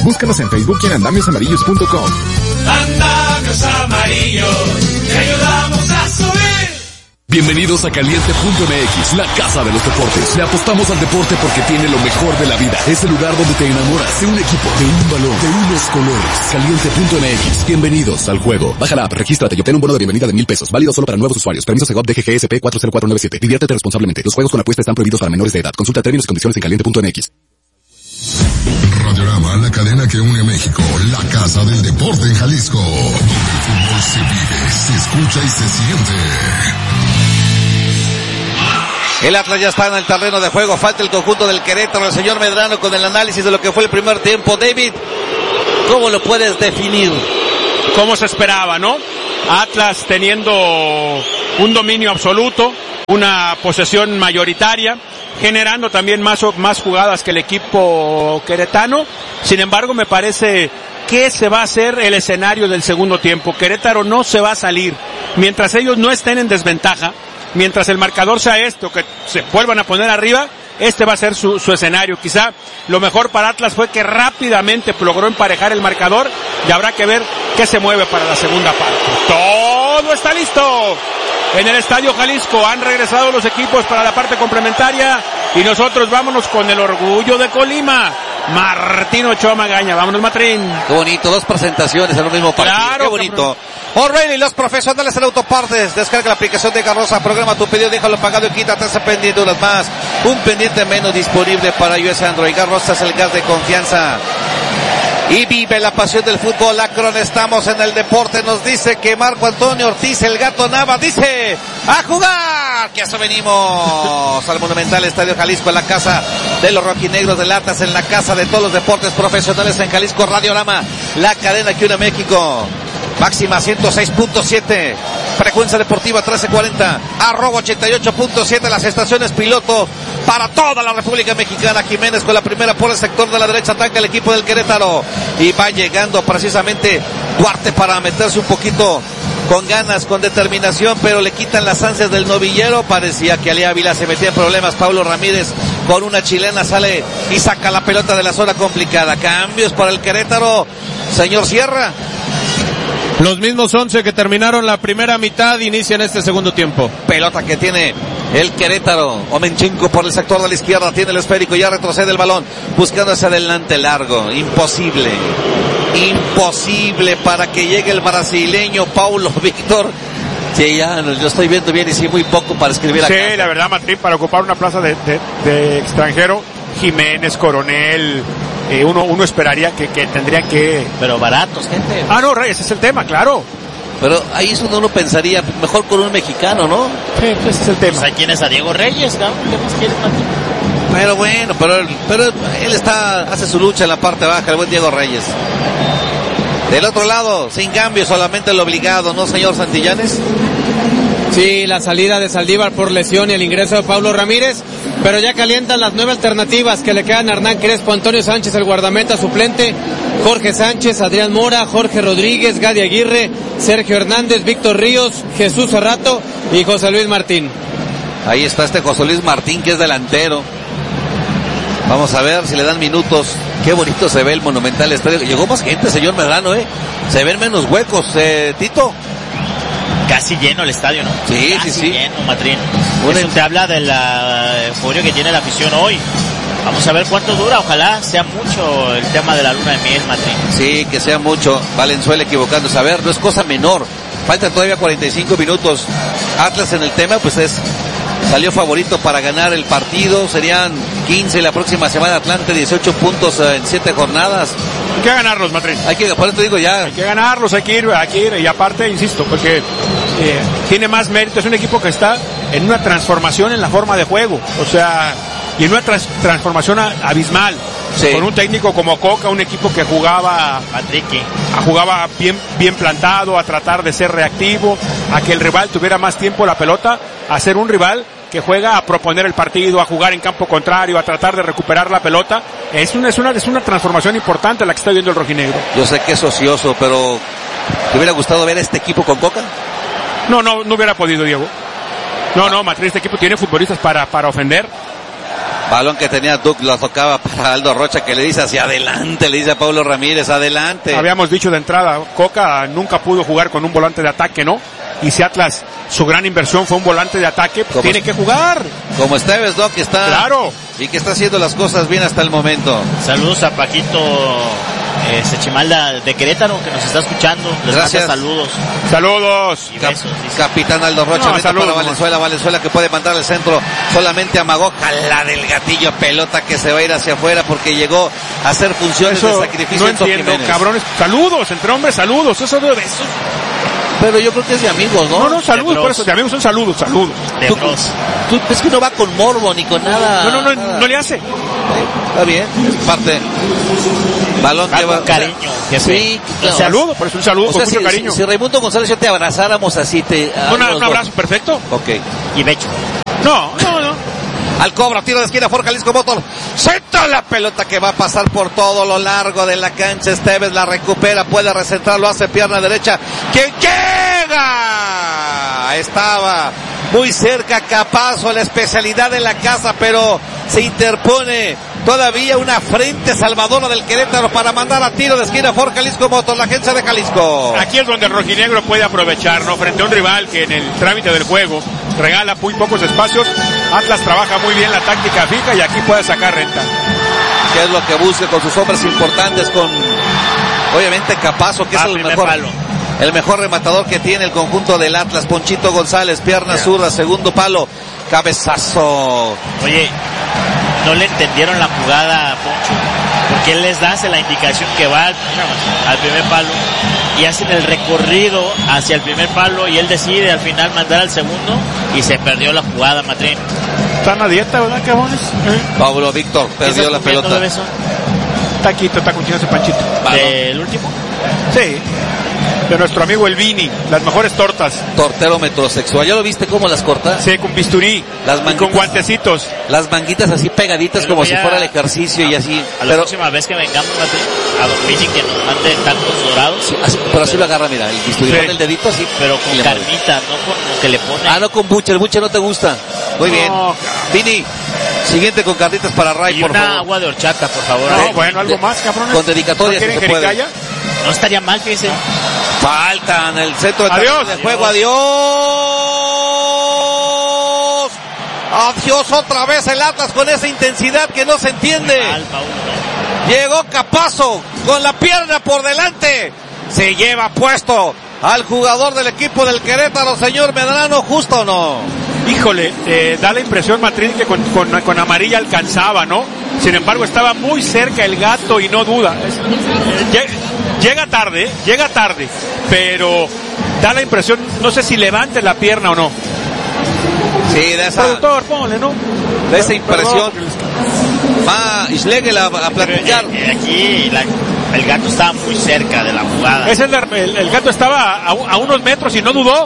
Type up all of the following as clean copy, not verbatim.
Búscanos en Facebook y en andamiosamarillos.com. Andamios Amarillos, te ayudamos a subir. Bienvenidos a Caliente.mx, la casa de los deportes. Le apostamos al deporte porque tiene lo mejor de la vida. Es el lugar donde te enamoras de un equipo, de un balón, de unos colores. Caliente.mx. Bienvenidos al juego. Baja la app, regístrate y obtén un bono de bienvenida de $1,000. Válido solo para nuevos usuarios. Permiso Segov DGGSP 40497. Diviértete responsablemente. Los juegos con apuesta están prohibidos para menores de edad. Consulta términos y condiciones en Caliente.mx. Radiorama, la cadena que une México, la casa del deporte en Jalisco, donde el fútbol se vive, se escucha y se siente. El Atlas ya está en el terreno de juego, falta el conjunto del Querétaro, el señor Medrano con el análisis de lo que fue el primer tiempo. David, ¿cómo lo puedes definir? Como se esperaba, ¿no? Atlas teniendo un dominio absoluto, una posesión mayoritaria, generando también más jugadas que el equipo queretano. Sin embargo, me parece que se va a hacer el escenario del segundo tiempo. Querétaro no se va a salir. Mientras ellos no estén en desventaja, mientras el marcador sea esto, que se vuelvan a poner arriba, este va a ser su escenario. Quizá lo mejor para Atlas fue que rápidamente logró emparejar el marcador y habrá que ver qué se mueve para la segunda parte. Todo está listo. En el Estadio Jalisco han regresado los equipos para la parte complementaria y nosotros vámonos con el orgullo de Colima. Martín Ochoa Magaña, vámonos Matrín. Qué bonito, dos presentaciones en un mismo partido, claro, qué bonito. O'Reilly, los profesionales en autopartes, descarga la aplicación de Carroza, programa tu pedido, déjalo pagado y quítate ese pendiente unas más. Un pendiente menos disponible para iOS Android. Carroza es el gas de confianza. Y vive la pasión del fútbol. Akron, estamos en el deporte. Nos dice que Marco Antonio Ortiz, el Gato Nava, dice a jugar. Que eso venimos al Monumental Estadio Jalisco, en la casa de los rojinegros del Atlas, en la casa de todos los deportes profesionales en Jalisco. Radiorama, la cadena que une México. Máxima 106.7, frecuencia deportiva 1340, arroba 88.7, las estaciones piloto para toda la República Mexicana. Jiménez con la primera por el sector de la derecha, ataca el equipo del Querétaro y va llegando precisamente Duarte para meterse un poquito con ganas, con determinación, pero le quitan las ansias del novillero. Parecía que Ali Ávila se metía en problemas. Paulo Ramírez con una chilena sale y saca la pelota de la zona complicada. Cambios para el Querétaro, señor Sierra. Los mismos 11 que terminaron la primera mitad inician este segundo tiempo. Pelota que tiene el Querétaro. Omenchenko por el sector de la izquierda, tiene el esférico, ya retrocede el balón, buscando hacia adelante largo. Imposible para que llegue el brasileño Paulo Víctor. Sí, ya, yo estoy viendo bien y sí, muy poco para escribir acá. Sí, la verdad, Matrín, para ocupar una plaza de extranjero, Jiménez, Coronel, uno esperaría que tendrían que... Pero baratos, gente. Ah, no, Reyes, ese es el tema, claro. Pero ahí es donde uno pensaría, mejor con un mexicano, ¿no? Sí, ese es el tema. Pues ahí tienes a Diego Reyes, ¿no? ¿Qué más quieres, Martín? Pero bueno, pero él hace su lucha en la parte baja, el buen Diego Reyes. Del otro lado, sin cambio, solamente el obligado, ¿no, señor Santillanes? Sí, la salida de Saldívar por lesión y el ingreso de Paulo Ramírez, pero ya calientan las 9 alternativas que le quedan a Hernán Crespo, Antonio Sánchez, el guardameta suplente, Jorge Sánchez, Adrián Mora, Jorge Rodríguez, Gadi Aguirre, Sergio Hernández, Víctor Ríos, Jesús Cerrato y José Luis Martín. Ahí está este José Luis Martín, que es delantero. Vamos a ver si le dan minutos. Qué bonito se ve el Monumental Estadio. Llegó más gente, señor Medrano, Se ven menos huecos, Tito. Casi lleno el estadio, ¿no? Sí, casi sí. lleno, Matrín. Eso te habla de la euforia que tiene la afición hoy. Vamos a ver cuánto dura. Ojalá sea mucho el tema de la luna de miel, Matrín. Sí, que sea mucho. Valenzuela equivocándose. A ver, no es cosa menor. Faltan todavía 45 minutos. Atlas en el tema, pues salió favorito para ganar el partido. Serían 15 la próxima semana. Atlante 18 puntos en 7 jornadas. Hay que ganarlos, Matrín. Por eso te digo ya. Hay que ganarlos, hay que ir. Y aparte, insisto, porque tiene más mérito. Es un equipo que está en una transformación en la forma de juego. O sea, y en una transformación abismal. Sí. Con un técnico como Coca, un equipo que jugaba bien plantado, a tratar de ser reactivo, a que el rival tuviera más tiempo la pelota, a ser un rival que juega a proponer el partido, a jugar en campo contrario, a tratar de recuperar la pelota. Es una transformación importante la que está viendo el rojinegro. Yo sé que es ocioso, pero ¿te hubiera gustado ver este equipo con Coca? No hubiera podido, Diego. No, Matrín, este equipo tiene futbolistas para ofender. Balón que tenía Duke, lo tocaba para Aldo Rocha, que le dice hacia adelante, le dice a Pablo Ramírez, adelante. Habíamos dicho de entrada, Coca nunca pudo jugar con un volante de ataque, ¿no? Y si Atlas, su gran inversión fue un volante de ataque, pues tiene que jugar. Como Esteves, ¿no? Que está... Claro. Y que está haciendo las cosas bien hasta el momento. Saludos a Paquito Sechimalda de Querétaro, que nos está escuchando. Les Gracias. manda saludos. Saludos. Y besos. Capitán Aldo Rocha, No, para Valenzuela. Valenzuela que puede mandar el centro. Solamente amagó, jala del gatillo, pelota que se va a ir hacia afuera porque llegó a hacer funciones de sacrificio. No entiendo, cabrones. Saludos, entre hombres, saludos. Eso no es. Pero yo creo que es de amigos, ¿no? No, saludos, por eso, de amigos son saludos. Tú es que no va con morbo ni con nada. No le hace. Está bien, es parte. Balón que va. Cariño. Sí, claro. Saludo, por eso un saludo, o sea, con mucho cariño. Si Raimundo González yo te abrazáramos así, un abrazo perfecto. Ok. Y becho. No. Al cobro, tiro de esquina por Jalisco Motor. Senta la pelota que va a pasar por todo lo largo de la cancha. Esteves la recupera, puede recentrar, lo hace pierna derecha. ¡Que llega! Estaba muy cerca Capazo, la especialidad de la casa, pero se interpone todavía una frente salvadora del Querétaro para mandar a tiro de esquina por Jalisco Motor, la agencia de Jalisco. Aquí es donde el rojinegro puede aprovechar, ¿no? Frente a un rival que en el trámite del juego regala muy pocos espacios. Atlas trabaja muy bien la táctica fija y aquí puede sacar renta. ¿Qué es lo que busca con sus hombres importantes? Con, obviamente, Capazo, que es el mejor rematador que tiene el conjunto del Atlas. Ponchito González, pierna zurda, segundo palo, cabezazo. Oye, no le entendieron la jugada a Poncho, porque él les da la indicación que va al primer palo y hacen el recorrido hacia el primer palo y él decide al final mandar al segundo y se perdió la jugada, Matrín. Están a dieta, ¿verdad, cabrones? Pablo Víctor perdió la pelota. Taquito, está comiendo ese Panchito. ¿El último? Sí. De nuestro amigo el Vini, las mejores tortas. Tortero metrosexual, ¿ya lo viste cómo las corta? Sí, con bisturí, y con guantecitos. Las manguitas así pegaditas como si fuera el ejercicio y así. La próxima vez que vengamos a Don Vini que nos mande tacos dorados. Sí, así, pero así lo agarra, mira, el bisturí, pone el dedito así. Pero con carnita, no con lo que le pone. No con buche, el buche no te gusta. Muy bien. Vini, siguiente con carnitas para Ray, por favor. Agua de horchata, por favor. No, bueno, algo más, cabrones. Con dedicatoria, ¿no si se puede. No estaría mal, fíjese. Falta en el centro de juego. Adiós. Adiós otra vez el Atlas con esa intensidad que no se entiende. Llegó Capazo con la pierna por delante. Se lleva puesto al jugador del equipo del Querétaro, señor Medrano, ¿justo o no? Híjole, da la impresión, Matrín, que con amarilla alcanzaba, ¿no? Sin embargo, estaba muy cerca el gato y no duda. Llega tarde, pero da la impresión, no sé si levante la pierna o no. Sí, de esa... Productor, ponle, ¿no? De esa impresión. Va Islegel a platicar. Aquí el gato estaba muy cerca de la jugada. El gato estaba a unos metros y no dudó.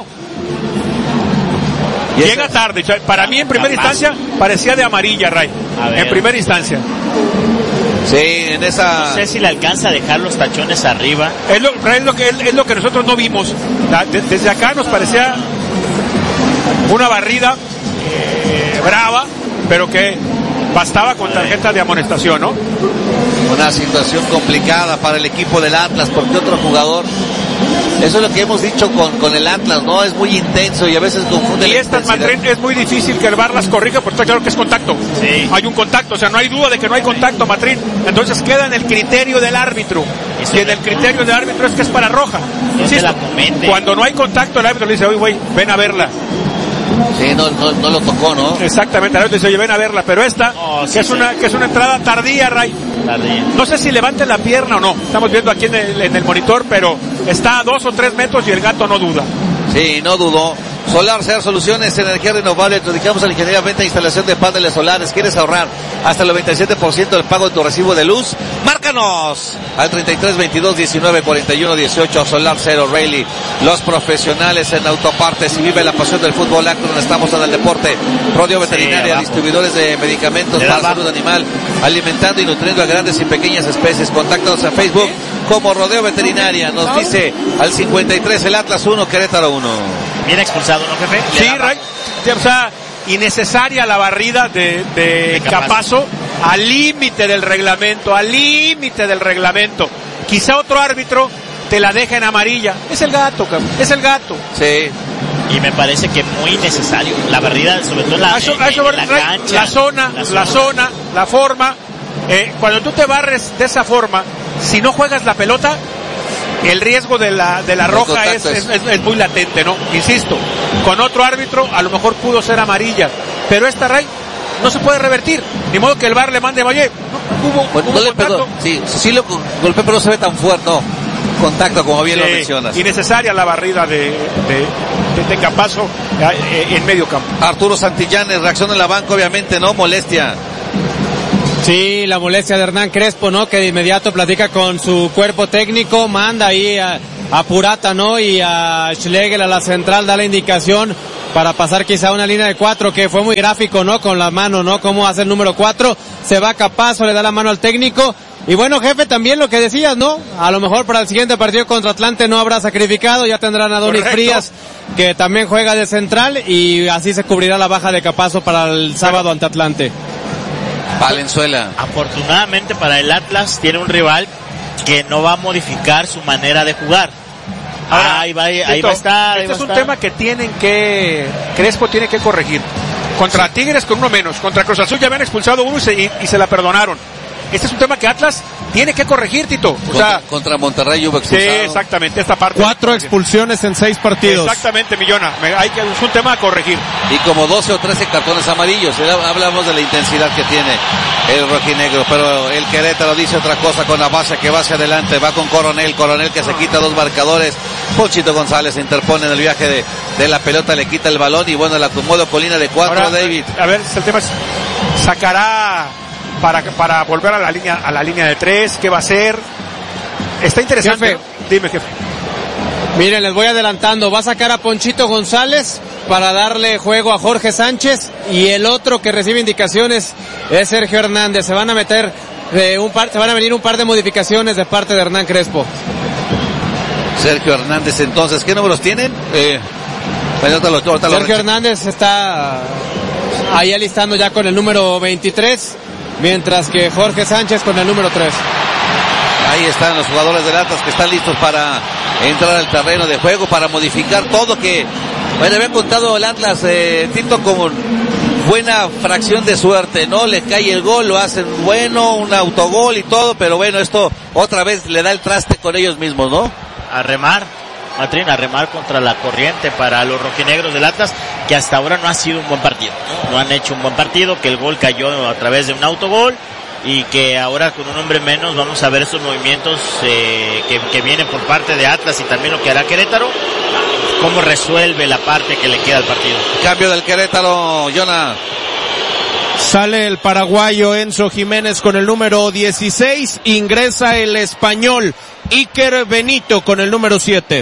Llega tarde. Para mí, en primera instancia, parecía de amarilla, Ray. En primera instancia. Sí, en esa... No sé si le alcanza a dejar los tachones arriba. Es lo que nosotros no vimos. Desde acá nos parecía una barrida brava, pero que bastaba con tarjeta de amonestación, ¿no? Una situación complicada para el equipo del Atlas, porque otro jugador... Eso es lo que hemos dicho con el Atlas, ¿no? Es muy intenso y a veces confunde. Y estas, Matrín, es muy difícil que el VAR las corrija porque está claro que es contacto. Sí. Hay un contacto, o sea, no hay duda de que no hay contacto, Matrín. Entonces queda en el criterio del árbitro. Y en el criterio del árbitro es que es para roja. Cuando no hay contacto, el árbitro le dice, oye, güey, ven a verla. Sí, no lo tocó, ¿no? Exactamente, el árbitro dice, oye, ven a verla. Pero esta, que es una entrada tardía, Ray. No sé si levante la pierna o no. Estamos viendo aquí en el monitor, pero está a 2 o 3 metros y el gato no duda. Sí, no dudó. Solar Ser Soluciones, energía renovable. Te dedicamos a la ingeniería, venta e instalación de paneles solares. ¿Quieres ahorrar hasta el 97% del pago de tu recibo de luz? Márcanos al 33 22 19 41 18. Solar Ser O'Reilly, los profesionales en autopartes. Y vive la pasión del fútbol. Acron, estamos en el deporte. Rodeo Veterinaria, distribuidores de medicamentos para salud animal, alimentando y nutriendo a grandes y pequeñas especies. Contáctanos en Facebook como Rodeo Veterinaria. Nos dice al 53 el Atlas 1, Querétaro 1. Bien expulsado, ¿no, jefe? Sí, Ray. O sea, innecesaria la barrida de Capazo al límite del reglamento, Quizá otro árbitro te la deja en amarilla. Es el gato, cabrón, es el gato. Sí. Y me parece que muy necesario la barrida, sobre todo en la cancha. La zona, la forma. Cuando tú te barres de esa forma, si no juegas la pelota, el riesgo de la roja es muy latente, ¿no? Insisto, con otro árbitro a lo mejor pudo ser amarilla, pero esta Ray no se puede revertir, ni modo que el VAR le mande, oye, no le pegó, sí lo golpeó, pero no se ve tan fuerte, no. Contacto, como bien lo mencionas. Innecesaria la barrida de Capazo en medio campo. Arturo Santillanes, reacción en la banca, obviamente, ¿no? Molestia. Sí, la molestia de Hernán Crespo, ¿no? Que de inmediato platica con su cuerpo técnico, manda ahí a Purata, ¿no? Y a Schlegel a la central, da la indicación para pasar quizá una línea de 4, que fue muy gráfico, ¿no? Con la mano, ¿no? Cómo hace el número 4, se va Capazo, le da la mano al técnico. Y bueno, jefe, también lo que decías, ¿no? A lo mejor para el siguiente partido contra Atlante no habrá sacrificado, ya tendrán a Donis Frías, que también juega de central, y así se cubrirá la baja de Capazo para el sábado ante Atlante. Valenzuela. Afortunadamente para el Atlas tiene un rival que no va a modificar su manera de jugar. Ahora, ahí va a estar. Este es un tema que Crespo tiene que corregir. Contra Tigres con uno menos, contra Cruz Azul ya habían expulsado uno y se la perdonaron. Este es un tema que Atlas tiene que corregir, Tito. Contra Monterrey hubo expulsado. Sí, exactamente, esta parte. 4 expulsiones en 6 partidos. Exactamente, Millona. Es un tema a corregir. Y como 12 o 13 cartones amarillos. Hablamos de la intensidad que tiene el rojinegro, pero el Querétaro dice otra cosa con la base que va hacia adelante, va con Coronel que se quita 2 marcadores. Ponchito González se interpone en el viaje de la pelota, le quita el balón y bueno, el acomodo Colina de 4. Ahora, David. A ver, el tema es, sacará para volver a la línea de 3, ¿qué va a hacer? Está interesante. Jefe. Dime, jefe. Miren, les voy adelantando, va a sacar a Ponchito González para darle juego a Jorge Sánchez, y el otro que recibe indicaciones es Sergio Hernández. Se van a meter se van a venir un par de modificaciones de parte de Hernán Crespo. Sergio Hernández, entonces, ¿qué números tienen? Sergio Hernández está ahí alistando ya con el número 23, mientras que Jorge Sánchez con el número 3. Ahí están los jugadores del Atlas que están listos para entrar al terreno de juego, para modificar todo, que había contado el Atlas, Tito, con buena fracción de suerte, ¿no? Le cae el gol, lo hacen bueno, un autogol y todo, pero bueno, esto otra vez le da el traste con ellos mismos, ¿no? A remar contra la corriente para los rojinegros del Atlas, que hasta ahora no ha sido un buen partido, no han hecho un buen partido, que el gol cayó a través de un autogol, y que ahora con un hombre menos vamos a ver estos movimientos que vienen por parte de Atlas, y también lo que hará Querétaro, cómo resuelve la parte que le queda al partido. Cambio del Querétaro, Jonah. Sale el paraguayo Enzo Jiménez con el número 16, ingresa el español Iker Benito con el número 7.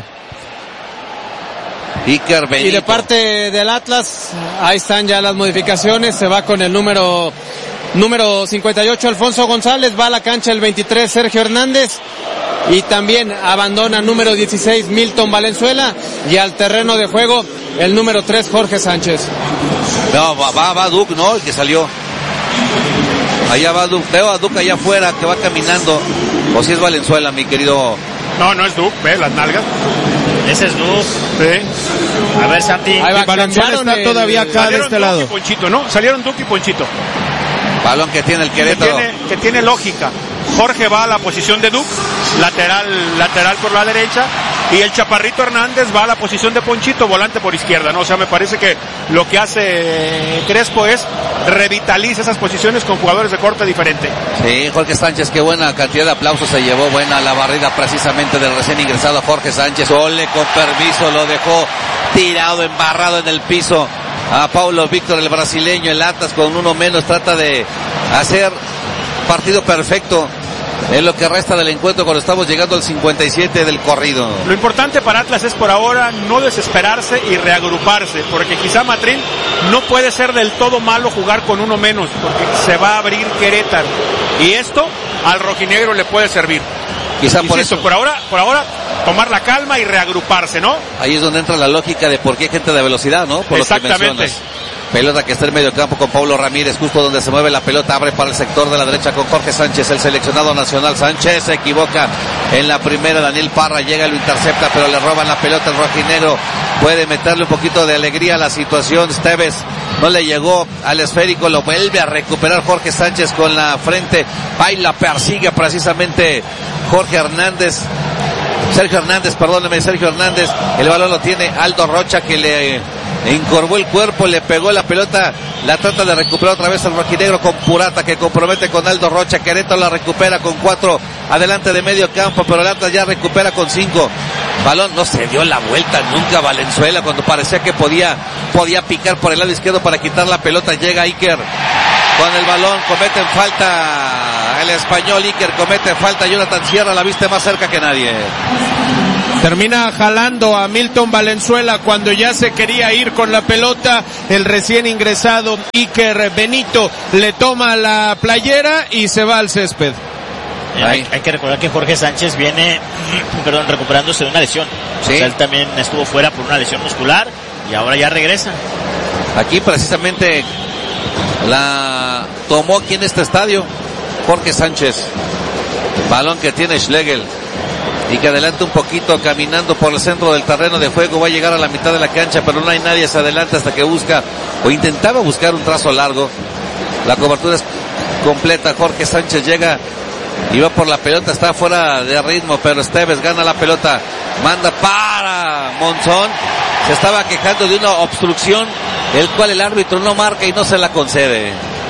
Iker Benito. Y de parte del Atlas, ahí están ya las modificaciones, se va con el número 58 Alfonso González, va a la cancha el 23 Sergio Hernández, y también abandona número 16 Milton Valenzuela, y al terreno de juego el número 3 Jorge Sánchez. No, va Duke, ¿no? El que salió. Allá va Duke, veo a Duke allá afuera que va caminando. O si es Valenzuela, mi querido. No es Duke, ve las nalgas. Ese es Duke. Sí. A ver, Santi. Valenzuela está todavía acá de este lado. Ponchito, ¿no? Salieron Duke y Ponchito. Balón que tiene el Querétaro. Que tiene lógica. Jorge va a la posición de Duke, lateral por la derecha, y el Chaparrito Hernández va a la posición de Ponchito, volante por izquierda, ¿no? O sea, me parece que lo que hace Crespo es revitaliza esas posiciones con jugadores de corte diferente. Sí, Jorge Sánchez, qué buena cantidad de aplausos se llevó, buena la barrida precisamente del recién ingresado Jorge Sánchez. Ole, con permiso, lo dejó tirado, embarrado en el piso a Paulo Víctor, el brasileño. El Atlas con uno menos trata de hacer partido perfecto en lo que resta del encuentro cuando estamos llegando al 57 del corrido. Lo importante para Atlas es por ahora no desesperarse y reagruparse, porque quizá Matrín no puede ser del todo malo jugar con uno menos, porque se va a abrir Querétaro, y esto al rojinegro le puede servir. Quizá por eso. Por ahora tomar la calma y reagruparse, ¿no? Ahí es donde entra la lógica de por qué hay gente de velocidad, ¿no? Por exactamente. Pelota que está en medio campo con Paulo Ramírez, justo donde se mueve la pelota, abre para el sector de la derecha con Jorge Sánchez, el seleccionado nacional. Sánchez se equivoca en la primera, Daniel Parra llega y lo intercepta, pero le roban la pelota el rojinegro. Puede meterle un poquito de alegría a la situación. Esteves no le llegó al esférico, lo vuelve a recuperar Jorge Sánchez con la frente. Ahí la persigue precisamente Sergio Hernández. El balón lo tiene Aldo Rocha, que le encorvó el cuerpo, le pegó la pelota, la trata de recuperar otra vez el rojinegro con Purata, que compromete con Aldo Rocha. Querétaro la recupera con 4 adelante de medio campo, pero el Atlas ya recupera con 5. Balón, no se dio la vuelta nunca Valenzuela cuando parecía que podía picar por el lado izquierdo para quitar la pelota. Llega Iker con el balón, cometen falta el español. Iker comete falta, Jonathan Sierra la viste más cerca que nadie. Termina jalando a Milton Valenzuela cuando ya se quería ir con la pelota. El recién ingresado Iker Benito le toma la playera y se va al césped. Hay que recordar que Jorge Sánchez viene, recuperándose de una lesión. Sí. O sea, él también estuvo fuera por una lesión muscular y ahora ya regresa. Aquí precisamente la tomó aquí en este estadio Jorge Sánchez. Balón que tiene Schlegel y que adelanta un poquito caminando por el centro del terreno de juego. Va a llegar a la mitad de la cancha, pero no hay nadie, se adelanta hasta que busca o intentaba buscar un trazo largo. La cobertura es completa. Jorge Sánchez llega y va por la pelota, está fuera de ritmo, pero Esteves gana la pelota, manda para Monzón. Se estaba quejando de una obstrucción, el cual el árbitro no marca y no se la concede.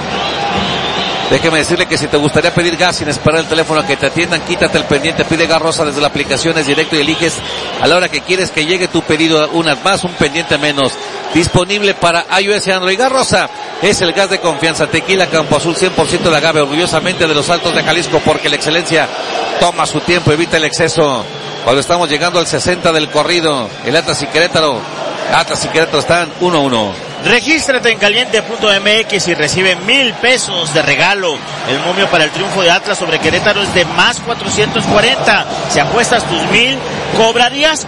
Déjeme decirle que si te gustaría pedir gas sin esperar el teléfono a que te atiendan, quítate el pendiente, pide Gas Rosa desde la aplicación, es directo y eliges a la hora que quieres que llegue tu pedido, unas más, un pendiente menos. Disponible para iOS y Android. Gas Rosa es el gas de confianza. Tequila Campo Azul 100% de agave, orgullosamente de los Altos de Jalisco, porque la excelencia toma su tiempo, evita el exceso. Cuando estamos llegando al 60 del corrido, el Atlas y Querétaro están 1-1. Regístrate en caliente.mx y recibe 1,000 pesos de regalo. El momio para el triunfo de Atlas sobre Querétaro es de más 440. Si apuestas tus 1,000, cobrarías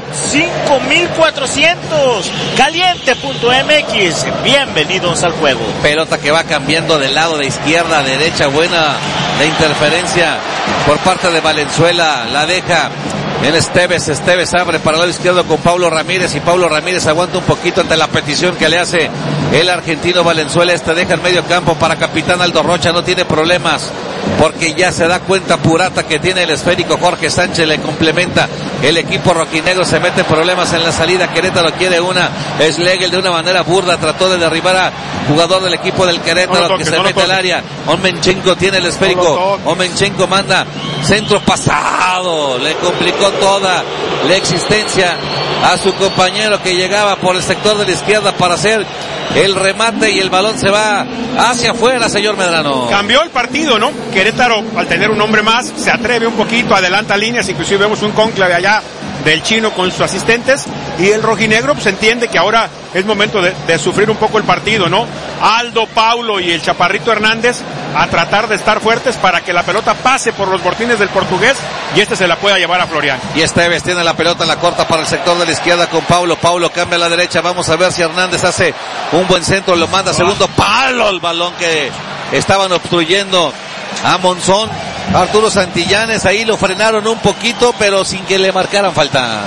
5,400. Caliente.mx. Bienvenidos al juego. Pelota que va cambiando del lado de izquierda a derecha. Buena la interferencia por parte de Valenzuela. La deja en Esteves. Esteves abre para el lado izquierdo con Paulo Ramírez y Paulo Ramírez aguanta un poquito ante la petición que le hace el argentino Valenzuela. Deja en medio campo para capitán Aldo Rocha. No tiene problemas porque ya se da cuenta Purata que tiene el esférico. Jorge Sánchez le complementa. El equipo rojinegro se mete problemas en la salida. Querétaro quiere una. Schlegel de una manera burda trató de derribar a jugador del equipo del Querétaro que se mete al área. Omenchenko tiene el esférico. Omenchenko manda centro pasado. Le complicó toda la existencia a su compañero que llegaba por el sector de la izquierda para hacer el remate y el balón se va hacia afuera, señor Medrano. Cambió el partido, ¿no? Querétaro, al tener un hombre más, se atreve un poquito, adelanta líneas, inclusive vemos un cónclave allá del chino con sus asistentes, y el rojinegro pues entiende que ahora es momento de sufrir un poco el partido, ¿no? Aldo, Paulo y el Chaparrito Hernández a tratar de estar fuertes para que la pelota pase por los botines del portugués y se la pueda llevar a Florian. Y Esteves tiene la pelota en la corta para el sector de la izquierda con Paulo. Paulo cambia a la derecha, vamos a ver si Hernández hace un buen centro, lo manda segundo palo, el balón que estaban obstruyendo a Monzón. Arturo Santillanes, ahí lo frenaron un poquito, pero sin que le marcaran falta.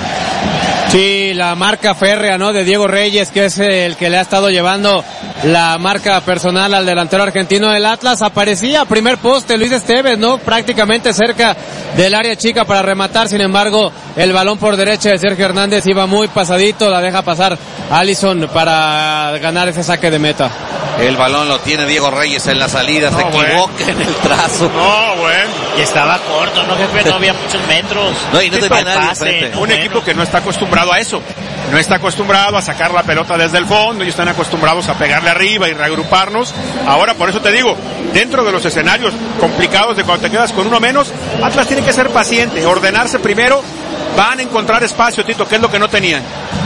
Sí, la marca férrea, ¿no? De Diego Reyes, que es el que le ha estado llevando la marca personal al delantero argentino del Atlas. Aparecía primer poste Luis Esteves, ¿no? Prácticamente cerca del área chica para rematar. Sin embargo, el balón por derecha de Sergio Hernández iba muy pasadito. La deja pasar Allison para ganar ese saque de meta. El balón lo tiene Diego Reyes en la salida, se equivoca en el trazo. No, bueno. Y estaba corto, ¿no, jefe? No había muchos metros. No, y no tenía nadie frente. Un equipo que no está acostumbrado a eso. No está acostumbrado a sacar la pelota desde el fondo. Ellos están acostumbrados a pegarle arriba y reagruparnos. Ahora, por eso te digo, dentro de los escenarios complicados de cuando te quedas con uno menos, Atlas tiene que ser paciente, ordenarse primero. Van a encontrar espacio, Tito, que es lo que no tenían.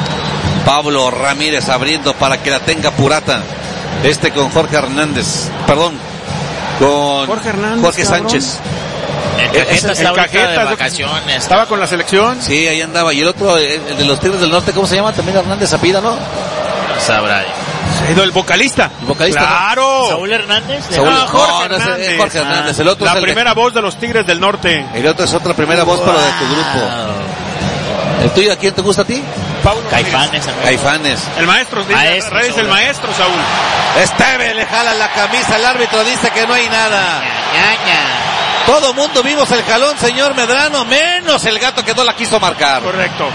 Pablo Ramírez abriendo para que la tenga Purata. Con Jorge Hernández, con Jorge Sánchez. El Cajeta de vacaciones. Estaba con la selección. Sí, ahí andaba. Y el otro, el de los Tigres del Norte, ¿cómo se llama? También Hernández apida, ¿no? sabrá. Se ha ido el vocalista. El vocalista. Claro. Saúl Hernández. Jorge Hernández. El otro la es primera voz de los Tigres del Norte. El otro es otra primera voz, pero de tu grupo. ¿El tuyo a quién te gusta a ti? Paulo Caifanes. Caifanes. El maestro, Reyes, el maestro, Saúl. Esteves le jala la camisa, el árbitro dice que no hay nada. Todo mundo vimos el jalón, señor Medrano, menos el gato que no la quiso marcar. Correcto.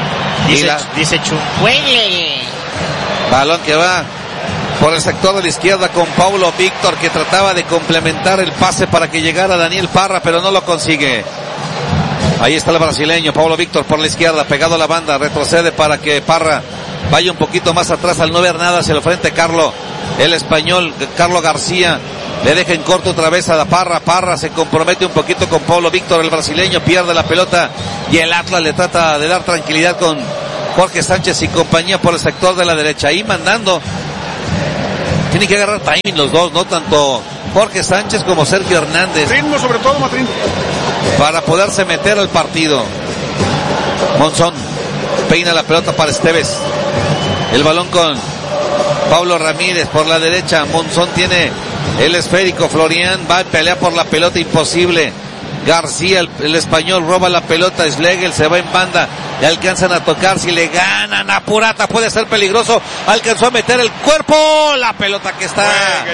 Dice Chumpuele. Balón que va por el sector de la izquierda con Paulo Víctor, que trataba de complementar el pase para que llegara Daniel Parra, pero no lo consigue. Ahí está el brasileño, Paulo Víctor por la izquierda, pegado a la banda, retrocede para que Parra vaya un poquito más atrás al no ver nada hacia el frente. Carlos, el español, Carlos García, le deja en corto otra vez a la Parra. Parra se compromete un poquito con Paulo Víctor, el brasileño pierde la pelota y el Atlas le trata de dar tranquilidad con Jorge Sánchez y compañía por el sector de la derecha. Ahí mandando, tienen que agarrar timing los dos, no tanto Jorge Sánchez como Sergio Hernández. Ritmo sobre todo, Matrín. Para poderse meter al partido. Monzón peina la pelota para Esteves. El balón con Pablo Ramírez por la derecha. Monzón tiene el esférico. Florian va a pelear por la pelota, imposible. García, el español, roba la pelota. Schlegel se va en banda. Le alcanzan a tocar. Si le ganan a Purata, puede ser peligroso. Alcanzó a meter el cuerpo. La pelota que está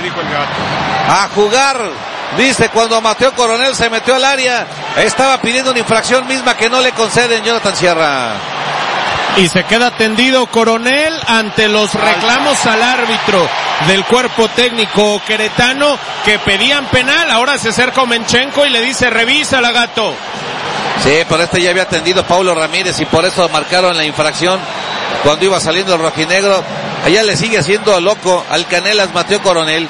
a jugar. Dice, cuando Mateo Coronel se metió al área, estaba pidiendo una infracción misma que no le conceden. Jonathan Sierra. Y se queda tendido Coronel ante los reclamos al árbitro del cuerpo técnico queretano que pedían penal. Ahora se acerca Menchenko y le dice, revísala, gato. Sí, pero ya había atendido Paulo Ramírez y por eso marcaron la infracción cuando iba saliendo el rojinegro. Allá le sigue haciendo loco al Canelas Mateo Coronel.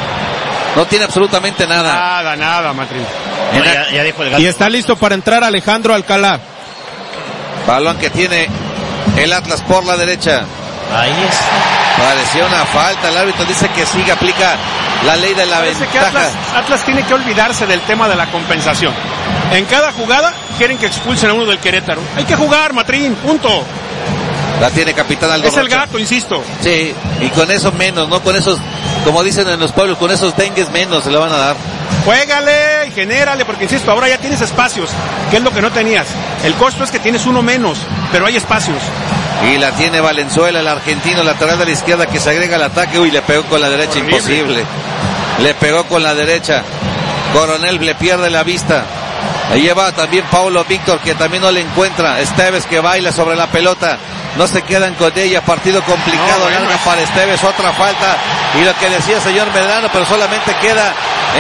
No tiene absolutamente nada. Nada, Matrín. No, ya dijo el gato. Y está listo para entrar Alejandro Alcalá. Balón que tiene el Atlas por la derecha. Ahí está. Parecía una falta. El árbitro dice que sigue, aplica la ley de la Parece ventaja. que Atlas tiene que olvidarse del tema de la compensación. En cada jugada quieren que expulsen a uno del Querétaro. Hay que jugar, Matrín, punto. La tiene capitán Aldo Es Rocha. el gato, insisto. Sí, y con eso menos, ¿no? Con esos, como dicen en los pueblos, con esos dengues menos se le van a dar. Juégale y genérale, porque insisto, ahora ya tienes espacios, que es lo que no tenías. El costo es que tienes uno menos, pero hay espacios. Y la tiene Valenzuela, el argentino, lateral de la izquierda, que se agrega al ataque. Uy, le pegó con la derecha, horrible. imposible. Le pegó con la derecha. Coronel le pierde la vista. Ahí lleva también Paulo Víctor, que también no le encuentra. Esteves que baila sobre la pelota. No se quedan con ella. Partido complicado, larga para Esteves. Otra falta. Y lo que decía el señor Medrano, pero solamente queda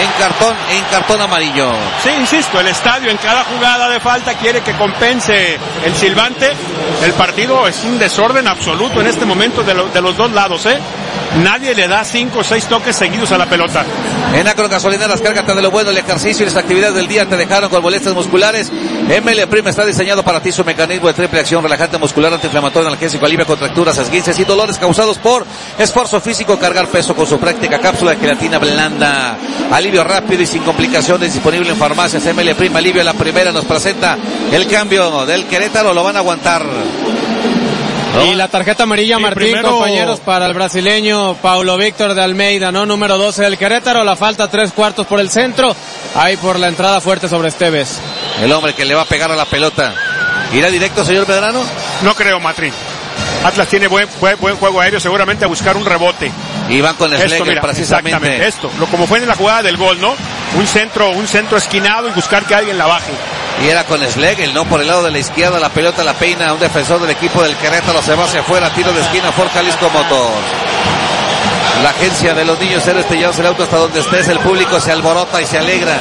en cartón amarillo. Sí, insisto, el estadio en cada jugada de falta quiere que compense el silbante. El partido es un desorden absoluto en este momento de los dos lados, ¿eh? Nadie le da 5 o 6 toques seguidos a la pelota. En Acro Gasolineras, cárgate de lo bueno, el ejercicio y las actividades del día te dejaron con molestias musculares. ML Prima está diseñado para ti, su mecanismo de triple acción, relajante muscular, antiinflamatorio, analgésico, alivia contracturas, esguinces y dolores causados por esfuerzo físico, cargar peso con su práctica cápsula de gelatina blanda. Alivio rápido y sin complicaciones, disponible en farmacias. ML Prima, alivio a la primera, nos presenta el cambio del Querétaro, lo van a aguantar. Y la tarjeta amarilla, Martín, primero, compañeros, para el brasileño Paulo Víctor de Almeida, ¿no? Número 12 del Querétaro, la falta 3/4 por el centro, ahí por la entrada fuerte sobre Esteves. El hombre que le va a pegar a la pelota. ¿Irá directo, señor Medrano? No creo, Matrín. Atlas tiene buen juego aéreo, seguramente a buscar un rebote. Y van con Schlegel, precisamente. Exactamente, esto, como fue en la jugada del gol, ¿no? Un centro esquinado y buscar que alguien la baje. Y era con Schlegel, ¿no? Por el lado de la izquierda, la pelota la peina un defensor del equipo del Querétaro, se va hacia afuera, tiro de esquina, Ford Jalisco Motors. La agencia de los niños héroes, te llevas el auto hasta donde estés, el público se alborota y se alegra.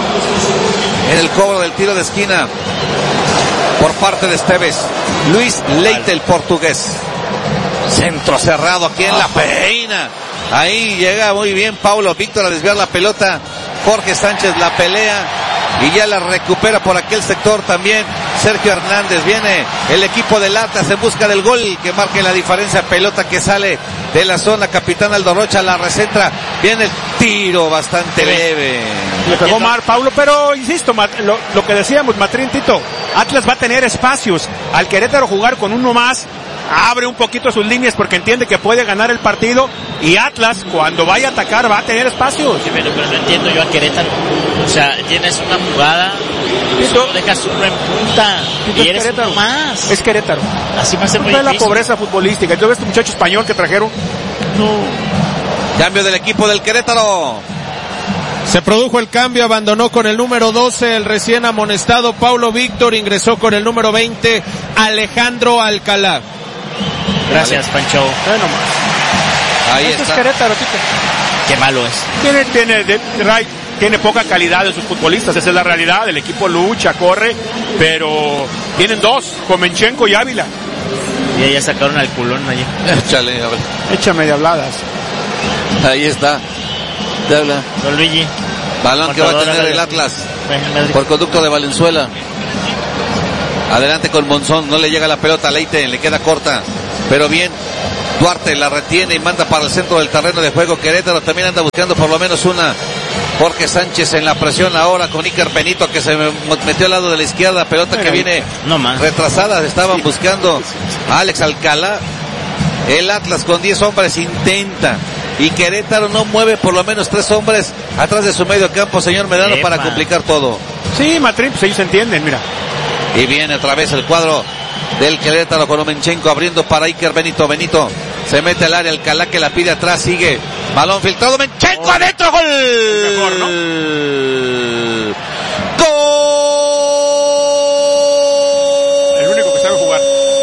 En el cobro del tiro de esquina, por parte de Esteves, Luis Leite, el portugués. Centro cerrado, ¿quién la peina? Ahí llega muy bien Paulo Víctor a desviar la pelota. Jorge Sánchez la pelea y ya la recupera por aquel sector también Sergio Hernández. Viene el equipo del Atlas en busca del gol que marque la diferencia. Pelota que sale de la zona, capitán Aldo Rocha la recentra. Viene el tiro bastante leve. Le pegó mal Paulo, pero insisto, lo que decíamos, Matrín, Tito, Atlas va a tener espacios. Al Querétaro jugar con uno más abre un poquito sus líneas porque entiende que puede ganar el partido, y Atlas cuando vaya a atacar va a tener espacios. Sí, pero no entiendo yo a Querétaro. O sea, tienes una jugada, solo dejas uno en punta y eres Querétaro. uno más. Es Querétaro. Así va a ser muy difícil. Es la pobreza futbolística. Entonces este muchacho español que trajeron. No. Cambio del equipo del Querétaro. Se produjo el cambio, abandonó con el número 12 el recién amonestado Paulo Víctor, ingresó con el número 20 Alejandro Alcalá. Gracias, Pancho. Bueno, más. Ahí Este está. es Querétaro, chico. Qué malo es. Tiene poca calidad en sus futbolistas, esa es la realidad. El equipo lucha, corre, pero tienen dos, Komenchenko y Ávila. Y ahí ya sacaron al culón allí. Échale, a ver. Échame de habladas. Ahí está. Te habla. Don Luigi. Balón que va a tener el Atlas por conducto de Valenzuela. Adelante con Monzón, no le llega la pelota a Leite, le queda corta, pero bien. Duarte la retiene y manda para el centro del terreno de juego. Querétaro también anda buscando por lo menos una. Jorge Sánchez en la presión ahora con Iker Benito, que se metió al lado de la izquierda, pelota que viene retrasada. Estaban buscando a Alex Alcalá. El Atlas con 10 hombres intenta, y Querétaro no mueve por lo menos 3 hombres atrás de su medio campo, señor Medrano, para complicar todo. Sí, Matrín, pues ellos se entienden, mira. Y viene otra vez el cuadro del Querétaro con Omenchenko abriendo para Iker Benito. Benito se mete al área, Alcalá que la pide atrás, sigue. Balón filtrado, Omenchenko adentro, gol. Mejor, ¿no? Gol. El único que sabe jugar.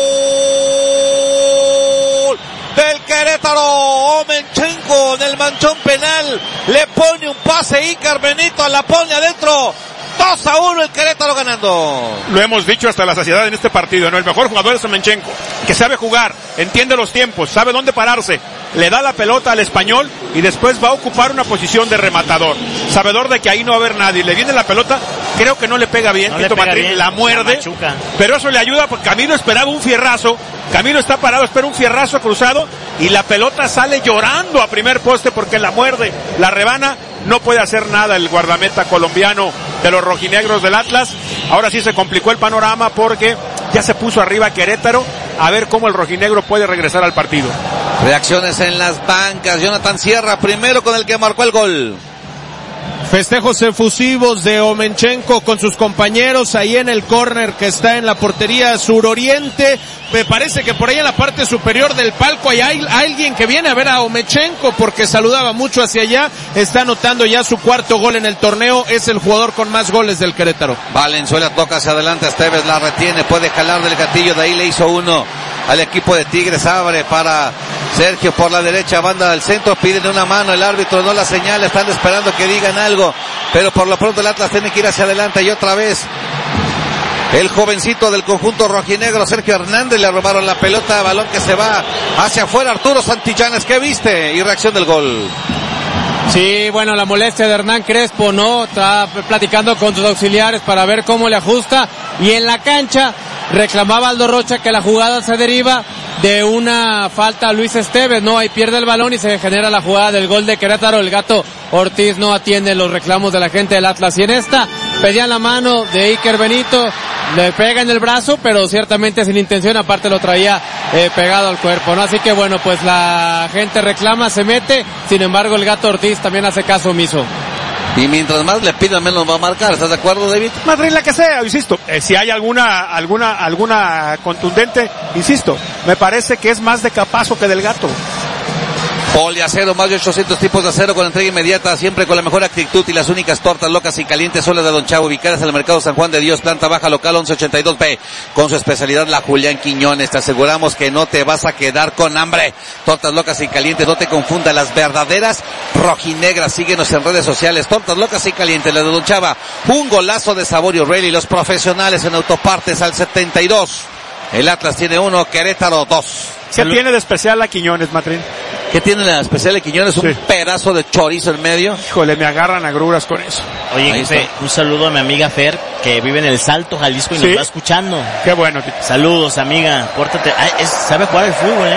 Del Querétaro, Omenchenko en el manchón penal, le pone un pase Iker Benito, la pone adentro. 2-1 el Querétaro ganando. Lo hemos dicho hasta la saciedad en este partido, ¿no? El mejor jugador es Omenchenko, que sabe jugar, entiende los tiempos, sabe dónde pararse, le da la pelota al español y después va a ocupar una posición de rematador, sabedor de que ahí no va a haber nadie. Le viene la pelota, creo que no le pega bien, Tito Matrín la muerde, pero eso le ayuda porque Camilo esperaba un fierrazo. Camilo está parado, espera un fierrazo cruzado y la pelota sale llorando a primer poste porque la muerde, la rebana. No puede hacer nada el guardameta colombiano de los rojinegros del Atlas. Ahora sí se complicó el panorama porque ya se puso arriba Querétaro. A ver cómo el rojinegro puede regresar al partido. Reacciones en las bancas. Jonathan Sierra primero con el que marcó el gol. Festejos efusivos de Omenchenko con sus compañeros ahí en el córner que está en la portería suroriente. Me parece que por ahí en la parte superior del palco hay alguien que viene a ver a Omenchenko porque saludaba mucho hacia allá. Está anotando ya su 4º gol en el torneo. Es el jugador con más goles del Querétaro. Valenzuela toca hacia adelante, Esteves la retiene, puede jalar del gatillo, de ahí le hizo uno al equipo de Tigres. Abre para Sergio por la derecha, banda del centro, piden una mano, el árbitro no la señala, están esperando que digan algo, pero por lo pronto el Atlas tiene que ir hacia adelante. Y otra vez el jovencito del conjunto rojinegro, Sergio Hernández, le robaron la pelota, balón que se va hacia afuera. Arturo Santillanes, ¿qué viste? Y reacción del gol. Sí, bueno, la molestia de Hernán Crespo, ¿no? Está platicando con sus auxiliares para ver cómo le ajusta, y en la cancha reclamaba Aldo Rocha que la jugada se deriva de una falta a Luis Esteves, ¿no? Ahí pierde el balón y se genera la jugada del gol de Querétaro. El Gato Ortiz no atiende los reclamos de la gente del Atlas, y en esta pedían la mano de Iker Benito, le pega en el brazo, pero ciertamente sin intención, aparte lo traía pegado al cuerpo, ¿no? Así que bueno, pues la gente reclama, se mete, sin embargo el Gato Ortiz también hace caso omiso. Y mientras más le pidan, menos va a marcar. ¿Estás de acuerdo, David? Madrid, la que sea, insisto. Si hay alguna contundente, insisto, me parece que es más de Capazo que del Gato. Poliacero, más de 800 tipos de acero con entrega inmediata, siempre con la mejor actitud, y las únicas tortas locas y calientes son las de Don Chavo, ubicadas en el Mercado San Juan de Dios, planta baja, local 1182B, con su especialidad la Julián Quiñones. Te aseguramos que no te vas a quedar con hambre. Tortas locas y calientes, no te confunda, las verdaderas rojinegras. Síguenos en redes sociales. Tortas locas y calientes, la de Don Chava, un golazo de sabor y O'Reilly, los profesionales en autopartes al 72. El Atlas tiene 1, Querétaro 2. ¿Qué tiene de especial la Quiñones, Matrín? ¿Qué tiene la especial de Quiñones? Un pedazo de chorizo en medio. Híjole, me agarran agruras con eso. Oye, jefe, un saludo a mi amiga Fer, que vive en El Salto, Jalisco, y nos va escuchando. Qué bueno, tío. Saludos, amiga. Pórtate. Sabe jugar el fútbol,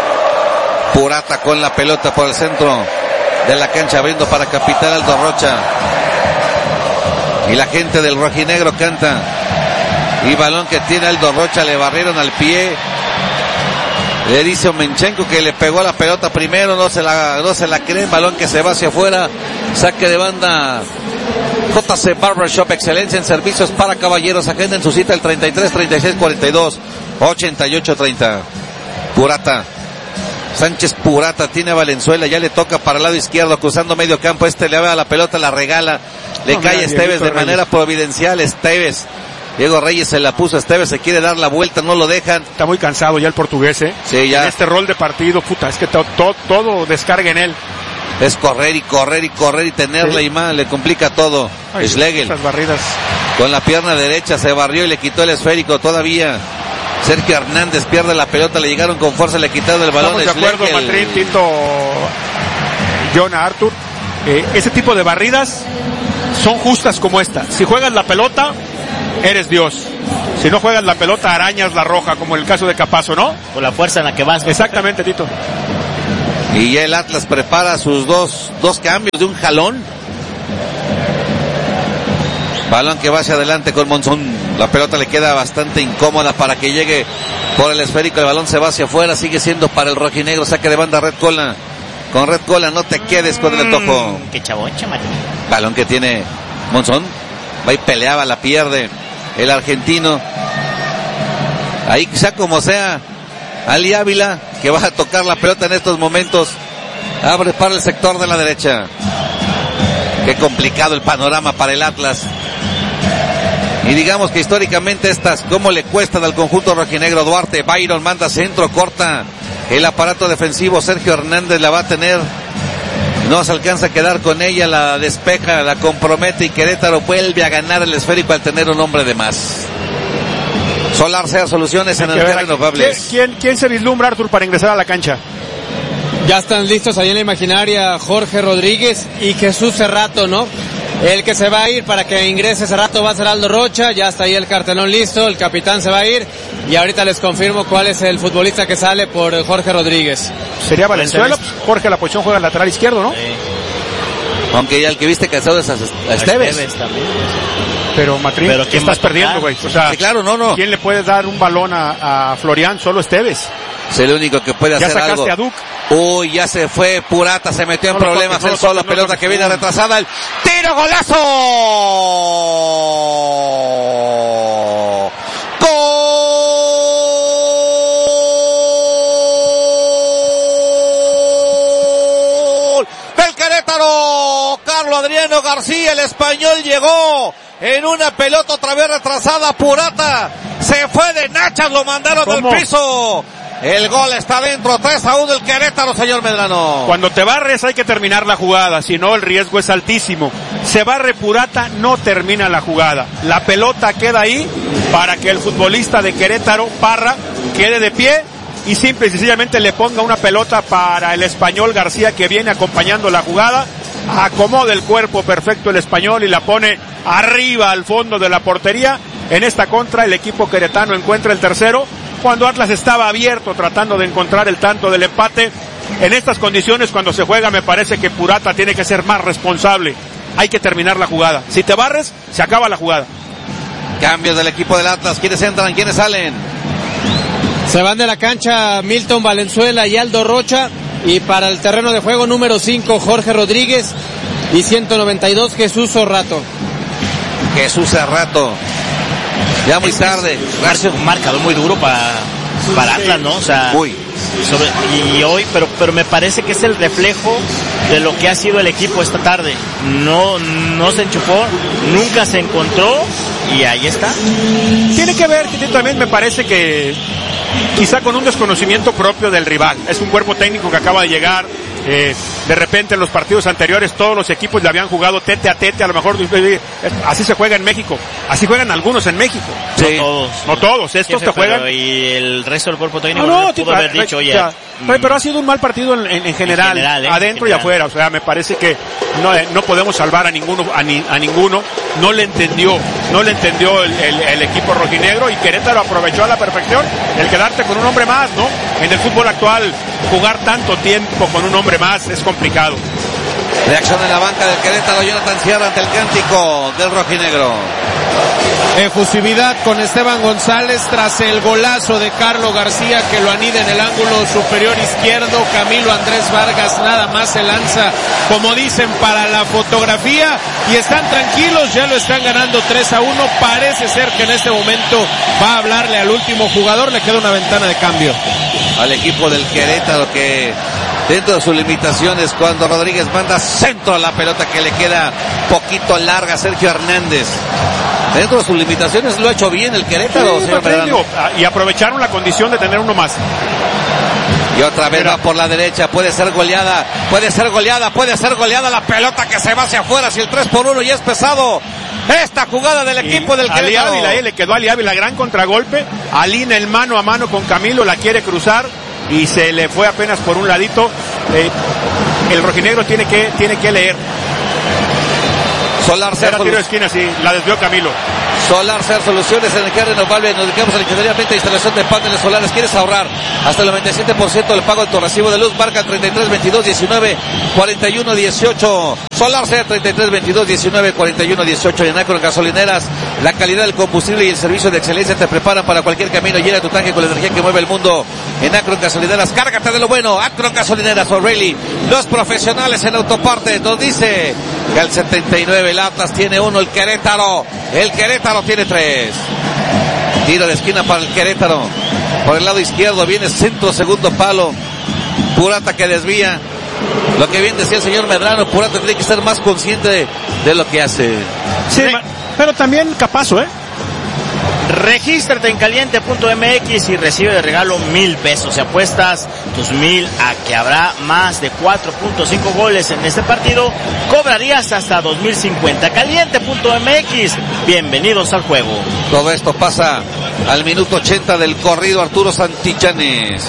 Purata con la pelota por el centro de la cancha, abriendo para Capital Aldo Rocha. Y la gente del rojinegro canta. Y balón que tiene Aldo Rocha, le barrieron al pie. Le dice Omenchenko que le pegó la pelota primero, no se la cree, balón que se va hacia afuera, saque de banda. JC Barbershop, excelencia en servicios para caballeros. Agenden su cita el 33 36 42 88 30. Purata, Sánchez Purata tiene a Valenzuela, ya le toca para el lado izquierdo, cruzando medio campo. Le va a la pelota, la regala, le cae a Esteves de manera providencial. Esteves, Diego Reyes se la puso a Esteves, se quiere dar la vuelta, no lo dejan. Está muy cansado ya el portugués, Sí, ya. En este rol de partido, es que todo descarga en él. Es correr y tenerla, y más, le complica todo. Schlegel, esas barridas. Con la pierna derecha se barrió y le quitó el esférico todavía. Sergio Hernández pierde la pelota, le llegaron con fuerza, le quitaron el balón. Estamos de acuerdo, Matrín, Tito, John, Arthur. Ese tipo de barridas son justas como esta. Si juegas la pelota, eres Dios. Si no juegas la pelota, arañas la roja, como en el caso de Capazo, ¿no? Con la fuerza en la que vas. Exactamente, Tito. Y ya el Atlas prepara sus dos cambios de un jalón. Balón que va hacia adelante con Monzón. La pelota le queda bastante incómoda para que llegue por el esférico. El balón se va hacia afuera. Sigue siendo para el rojinegro. Saque de banda Red Cola. Con Red Cola no te quedes con el topo. Qué chaboncha, Mario. Balón que tiene Monzón. Va y peleaba, la pierde el argentino. Ahí sea como sea, Ali Ávila, que va a tocar la pelota en estos momentos, abre para el sector de la derecha. Qué complicado el panorama para el Atlas. Y digamos que históricamente cómo le cuestan al conjunto rojinegro. Duarte, Byron manda centro, corta el aparato defensivo. Sergio Hernández la va a tener, no se alcanza a quedar con ella, la despeja, la compromete, y Querétaro vuelve a ganar el esférico al tener un hombre de más. Solar Sea Soluciones, energías renovables. ¿Quién se vislumbra, Arthur, para ingresar a la cancha? Ya están listos ahí en la imaginaria Jorge Rodríguez y Jesús Cerrato, ¿no? El que se va a ir para que ingrese Cerrato va a ser Aldo Rocha. Ya está ahí el cartelón listo, el capitán se va a ir y ahorita les confirmo cuál es el futbolista que sale por Jorge Rodríguez. Sería Valenzuela. Jorge, la posición juega lateral izquierdo, ¿no? Sí. Aunque ya el que viste cansado es a Esteves. También. Pero Matrín, Pero ¿qué estás perdiendo, güey? O sea, sí, claro, no. ¿Quién le puede dar un balón a Florian? Solo Esteves. Es el único que puede hacer algo. Ya sacaste a Duc. Uy, ya se fue Purata, se metió en problemas él solo. Pelota que viene retrasada. El tiro, golazo. ¡Gol del Querétaro! Carlos Adriano García, el español, llegó en una pelota otra vez retrasada. Purata se fue de nachas, lo mandaron al piso. El gol está dentro, 3-1 el Querétaro, señor Medrano. Cuando te barres hay que terminar la jugada, si no el riesgo es altísimo. Se barre Purata, no termina la jugada. La pelota queda ahí para que el futbolista de Querétaro, Parra, quede de pie y simple y sencillamente le ponga una pelota para el español García, que viene acompañando la jugada. Acomoda el cuerpo perfecto el español y la pone arriba al fondo de la portería. En esta contra el equipo queretano encuentra el tercero, cuando Atlas estaba abierto tratando de encontrar el tanto del empate. En estas condiciones, cuando se juega, me parece que Purata tiene que ser más responsable. Hay que terminar la jugada. Si te barres, se acaba la jugada. Cambios del equipo del Atlas. ¿Quiénes entran? ¿Quiénes salen? Se van de la cancha Milton Valenzuela y Aldo Rocha. Y para el terreno de juego número 5, Jorge Rodríguez. Y 192, Jesús Cerrato. Jesús Cerrato. Ya muy tarde. Un marcador muy duro para Atlas, ¿no? O sea, y hoy, pero me parece que es el reflejo de lo que ha sido el equipo esta tarde. No se enchufó, nunca se encontró y ahí está. Tiene que ver, también me parece que quizá con un desconocimiento propio del rival. Es un cuerpo técnico que acaba de llegar. De repente en los partidos anteriores todos los equipos le habían jugado tete a tete, a lo mejor así se juega en México, así juegan algunos en México. Sí. No todos, estos te juegan. Y el resto del cuerpo técnico pudo haber dicho, oye. Pero ha sido un mal partido en general, adentro y afuera. O sea, me parece que no podemos salvar a ninguno, a ninguno. No le entendió el equipo rojinegro, y Querétaro aprovechó a la perfección el quedarte con un hombre más, ¿no? En el fútbol actual, jugar tanto tiempo con un hombre más es complicado. Reacción en la banca del Querétaro, Jonathan Sierra ante el cántico del rojinegro. Efusividad con Esteban González tras el golazo de Carlos García que lo anida en el ángulo superior izquierdo. Camilo Andrés Vargas nada más se lanza, como dicen, para la fotografía y están tranquilos, ya lo están ganando 3-1. Parece ser que en este momento va a hablarle al último jugador, le queda una ventana de cambio. Al equipo del Querétaro que dentro de sus limitaciones, cuando Rodríguez manda centro a la pelota que le queda poquito larga a Sergio Hernández. Dentro de sus limitaciones lo ha hecho bien el Querétaro, sí, señor Medrano. Y aprovecharon la condición de tener uno más. Y otra vez va por la derecha, puede ser goleada la pelota que se va hacia afuera, si el 3-1 ya es pesado. Esta jugada del equipo del Querétaro. Ali Ávila, le quedó a Ali Ávila gran contragolpe. Alina el mano a mano con Camilo, la quiere cruzar y se le fue apenas por un ladito. El rojinegro tiene que leer. Solar Ser tiro de esquina, sí, la desvió Camilo. Solar Ser Soluciones, energía renovable. Nos dedicamos a la ingeniería, venta e instalación de paneles solares. ¿Quieres ahorrar hasta el 97% del pago de tu recibo de luz? Marca 33 22 19 41 18. Solar Ser 33 22 19 41 18. En Acron Gasolineras, la calidad del combustible y el servicio de excelencia te preparan para cualquier camino. Llena tu tanque con la energía que mueve el mundo. En Acron Gasolineras, cárgate de lo bueno. Acron Gasolineras, O'Reilly, los profesionales en autopartes. Nos dice que al 79 el Atlas tiene 1, el Querétaro tiene 3. Tiro de esquina para el Querétaro. Por el lado izquierdo viene centro, segundo palo. Purata que desvía. Lo que bien decía el señor Medrano, Purata tiene que ser más consciente de lo que hace. Sí, pero también Capazo, Regístrate en caliente.mx y recibe de regalo 1,000 pesos. Si apuestas tus 1,000 a que habrá más de 4.5 goles en este partido, cobrarías hasta 2,050. Caliente.mx, bienvenidos al juego. Todo esto pasa al minuto 80 del corrido Arturo Santillanes.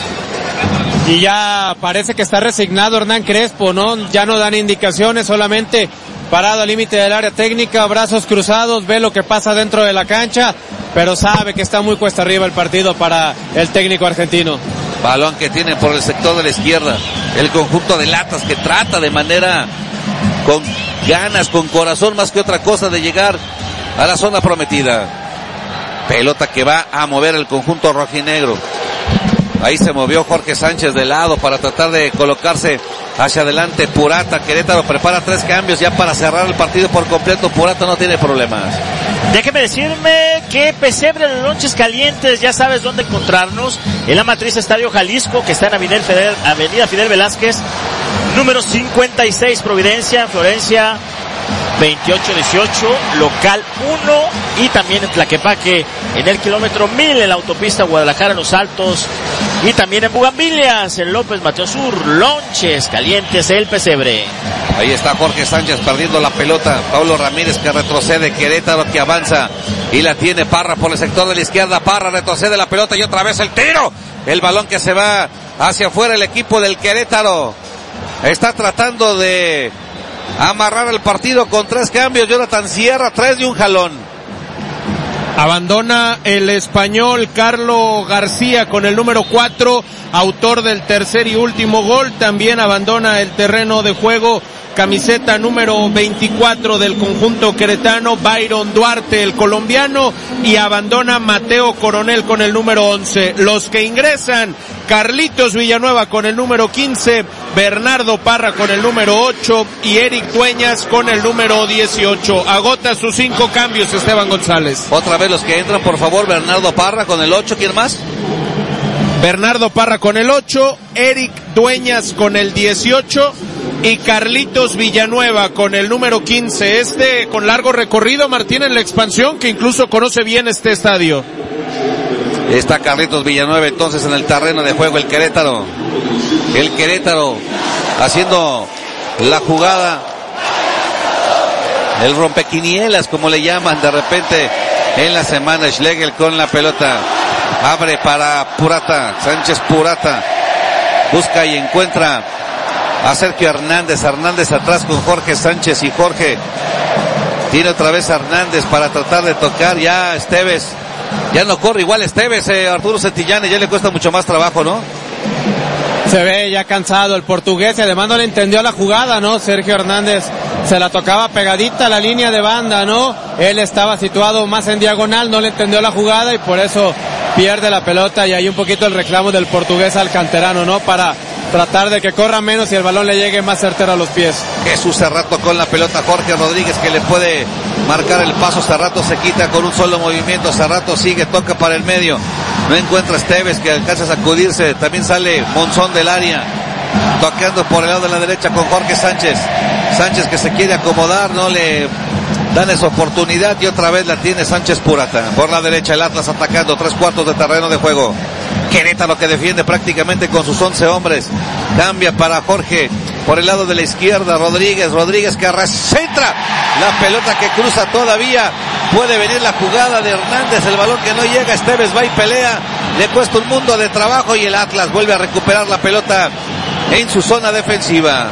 Y ya parece que está resignado Hernán Crespo, ¿no? Ya no dan indicaciones, solamente parado al límite del área técnica, brazos cruzados, ve lo que pasa dentro de la cancha, pero sabe que está muy cuesta arriba el partido para el técnico argentino. Balón que tiene por el sector de la izquierda, el conjunto de Latas que trata de manera con ganas, con corazón más que otra cosa de llegar a la zona prometida. Pelota que va a mover el conjunto rojinegro. Ahí se movió Jorge Sánchez de lado para tratar de colocarse hacia adelante. Purata, Querétaro prepara 3 cambios ya para cerrar el partido por completo. Purata no tiene problemas. Déjeme decirme que Pesebre de Lonches Calientes, ya sabes dónde encontrarnos, en la matriz Estadio Jalisco, que está en Avenida Fidel Velázquez, número 56, Providencia, Florencia, 2818, local 1, y también en Tlaquepaque, en el kilómetro 1000, en la autopista Guadalajara, en Los Altos, y también en Bugambilias, en López Mateo Sur. Lonches Calientes, el Pesebre. Ahí está Jorge Sánchez perdiendo la pelota. Pablo Ramírez que retrocede. Querétaro que avanza y la tiene Parra por el sector de la izquierda. Parra retrocede la pelota y otra vez el tiro. El balón que se va hacia afuera. El equipo del Querétaro está tratando de amarrar el partido con 3 cambios. Jonathan Sierra, 3 de un jalón. Abandona el español Carlos García con el número 4, autor del tercer y último gol. También abandona el terreno de juego camiseta número 24 del conjunto queretano, Byron Duarte, el colombiano, y abandona Mateo Coronel con el número 11. Los que ingresan: Carlitos Villanueva con el número 15, Bernardo Parra con el número 8 y Eric Dueñas con el número 18. Agota sus 5 cambios Esteban González. Otra vez los que entran, por favor: Bernardo Parra con el 8, ¿quién más? Bernardo Parra con el 8, Eric Dueñas con el 18 y Carlitos Villanueva con el número 15. Con largo recorrido, Martín, en la expansión, que incluso conoce bien este estadio. Está Carlitos Villanueva entonces en el terreno de juego. El Querétaro haciendo la jugada, el rompequinielas como le llaman de repente en la semana. Schlegel con la pelota, abre para Purata, Sánchez Purata, busca y encuentra a Sergio Hernández atrás con Jorge Sánchez, y Jorge tiene otra vez a Hernández para tratar de tocar. Ya Esteves, ya no corre igual Esteves, Arturo Santillanes, ya le cuesta mucho más trabajo, ¿no? Se ve ya cansado el portugués y además no le entendió la jugada, ¿no? Sergio Hernández se la tocaba pegadita a la línea de banda, ¿no? Él estaba situado más en diagonal, no le entendió la jugada y por eso pierde la pelota, y hay un poquito el reclamo del portugués al canterano, ¿no? Para tratar de que corra menos y el balón le llegue más certero a los pies. Jesús Cerrato con la pelota, Jorge Rodríguez que le puede marcar el paso, Cerrato se quita con un solo movimiento, Cerrato sigue, toca para el medio, no encuentra Esteves que alcanza a sacudirse, también sale Monzón del área, tocando por el lado de la derecha con Jorge Sánchez, Sánchez que se quiere acomodar, no le dan esa oportunidad y otra vez la tiene Sánchez Purata, por la derecha el Atlas atacando, 3/4 de terreno de juego, Querétaro que defiende prácticamente con sus 11 hombres, cambia para Jorge, por el lado de la izquierda, Rodríguez que recentra, la pelota que cruza todavía, puede venir la jugada de Hernández, el balón que no llega, Esteves va y pelea, le cuesta un mundo de trabajo y el Atlas vuelve a recuperar la pelota en su zona defensiva.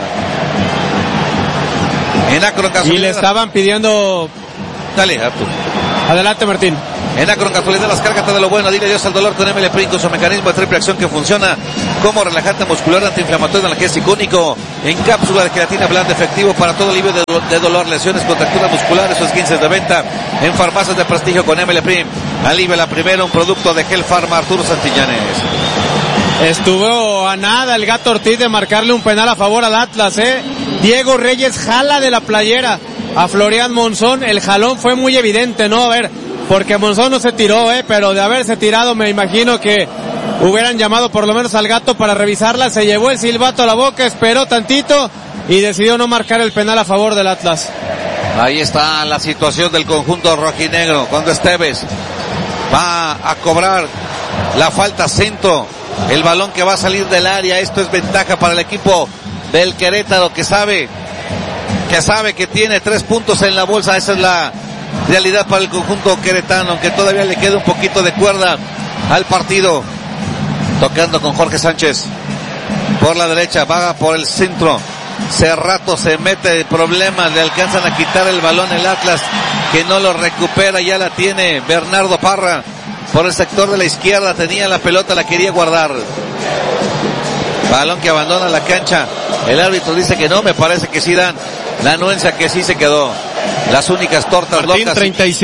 En Akron Casualidad. Y le estaban pidiendo... Dale, Artur. Adelante, Martín. En Akron Casualidad, las cárgate de lo bueno, dile adiós al dolor con ML Print, con su mecanismo de triple acción que funciona como relajante muscular antiinflamatorio analgésico único, en cápsula de gelatina blanda, efectivo para todo alivio de dolor, lesiones, contracturas musculares o esguinces, de venta en farmacias de prestigio con ML Print. Alivia la primera, un producto de Gel Pharma, Arturo Santillanes. Estuvo a nada el Gato Ortiz de marcarle un penal a favor al Atlas, Diego Reyes jala de la playera a Florian Monzón, el jalón fue muy evidente, ¿no? A ver, porque Monzón no se tiró, pero de haberse tirado me imagino que hubieran llamado por lo menos al Gato para revisarla, se llevó el silbato a la boca, esperó tantito y decidió no marcar el penal a favor del Atlas. Ahí está la situación del conjunto rojinegro, cuando Esteves va a cobrar la falta centro, el balón que va a salir del área, esto es ventaja para el equipo del Querétaro que sabe que tiene 3 puntos en la bolsa, esa es la realidad para el conjunto queretano, aunque todavía le queda un poquito de cuerda al partido, tocando con Jorge Sánchez por la derecha, va por el centro, Cerrato se mete en problemas, le alcanzan a quitar el balón el Atlas, que no lo recupera, ya la tiene Bernardo Parra por el sector de la izquierda, tenía la pelota, la quería guardar, balón que abandona la cancha, el árbitro dice que no, me parece que sí dan la anuencia que sí se quedó. Las únicas tortas Martín, locas.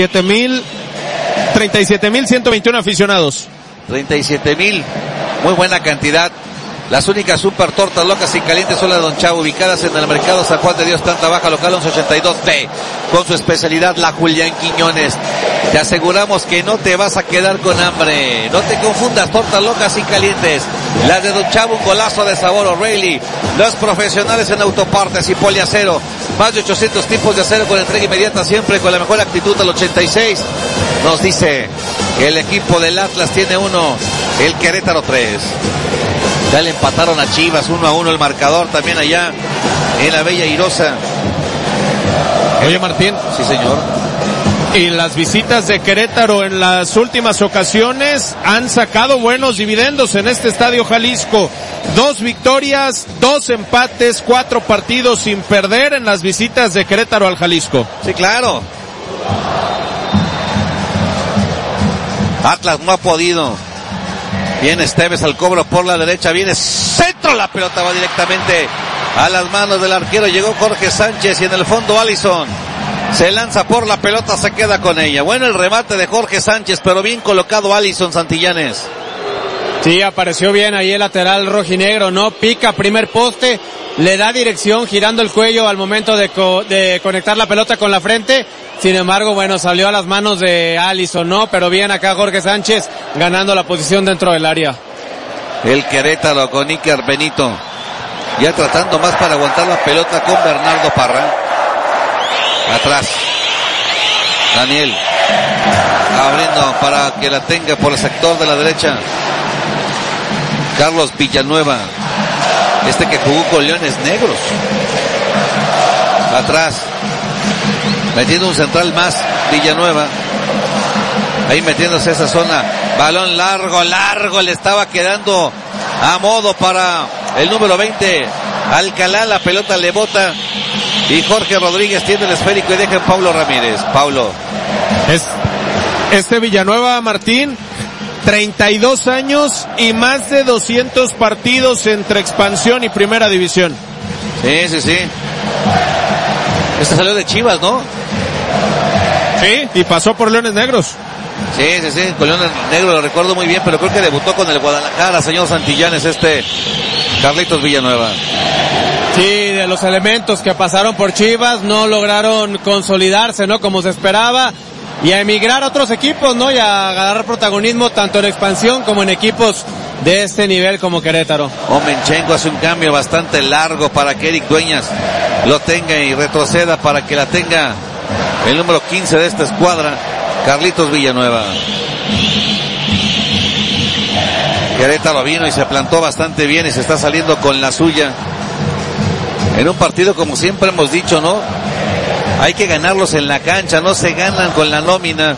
37,121 aficionados. 37,000, muy buena cantidad. Las únicas super tortas locas y calientes son las de Don Chavo, ubicadas en el mercado San Juan de Dios, planta baja, local 1182B, con su especialidad la Julián Quiñones. Te aseguramos que no te vas a quedar con hambre. No te confundas, tortas locas y calientes. Las de Don Chavo, un golazo de sabor. O'Reilly, los profesionales en autopartes y poliacero. Más de 800 tipos de acero con entrega inmediata, siempre con la mejor actitud al 86. Nos dice que el equipo del Atlas tiene 1, el Querétaro 3. Ya le empataron a Chivas 1-1 el marcador también allá en la Bella Irosa. Oye, Martín. Sí, señor. Y las visitas de Querétaro en las últimas ocasiones han sacado buenos dividendos en este Estadio Jalisco. 2 victorias, 2 empates, 4 partidos sin perder en las visitas de Querétaro al Jalisco. Sí, claro. Atlas no ha podido. Viene Esteves al cobro por la derecha, viene centro, la pelota va directamente a las manos del arquero, llegó Jorge Sánchez y en el fondo Allison se lanza por la pelota, se queda con ella. Bueno el remate de Jorge Sánchez, pero bien colocado Allison Santillanes. Sí, apareció bien ahí el lateral rojinegro, ¿no? Pica primer poste, le da dirección girando el cuello al momento de conectar la pelota con la frente. Sin embargo, bueno, salió a las manos de Allison, ¿no? Pero bien acá Jorge Sánchez ganando la posición dentro del área. El Querétaro con Iker Benito, ya tratando más para aguantar la pelota con Bernardo Parra. Atrás, Daniel, abriendo para que la tenga por el sector de la derecha. Carlos Villanueva, que jugó con Leones Negros. Atrás, metiendo un central más, Villanueva. Ahí metiéndose esa zona. Balón largo, le estaba quedando a modo para el número 20. Alcalá, la pelota le bota. Y Jorge Rodríguez tiene el esférico y deja en Paulo Ramírez. Paulo. Villanueva, Martín, 32 años y más de 200 partidos entre expansión y primera división. Sí. Este salió de Chivas, ¿no? Sí, y pasó por Leones Negros. Sí, con Leones Negros lo recuerdo muy bien, pero creo que debutó con el Guadalajara, señor Santillanes, Carlitos Villanueva. Sí, de los elementos que pasaron por Chivas no lograron consolidarse, ¿no? Como se esperaba, y a emigrar a otros equipos, ¿no? Y a agarrar protagonismo tanto en expansión como en equipos de este nivel como Querétaro. Omenchenko hace un cambio bastante largo para que Eric Dueñas lo tenga y retroceda para que la tenga el número 15 de esta escuadra, Carlitos Villanueva. Querétaro vino y se plantó bastante bien y se está saliendo con la suya. En un partido, como siempre hemos dicho, ¿no? Hay que ganarlos en la cancha, no se ganan con la nómina.